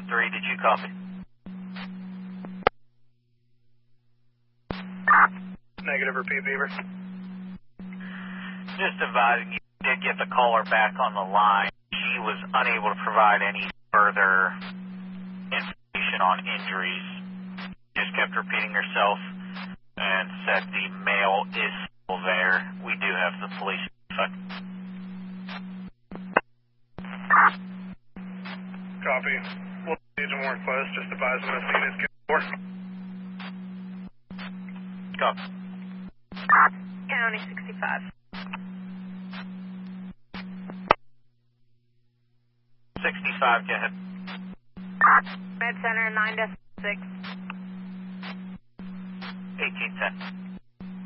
3, did you copy? Negative, repeat, Beaver. Just advising you did get the caller back on the line. She was unable to provide any further information on injuries. Just kept repeating herself and said the male is still there. We do have the police. Copy. We'll Agent Warren close. Just advise them the scene is good for. Copy. County 65. 65, go ahead. Med Center 9-6. 1810.